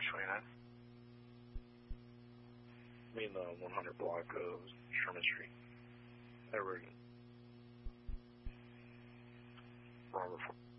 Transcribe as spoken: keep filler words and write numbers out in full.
actually, huh? I mean the one hundred block of Sherman Street. Edward Robert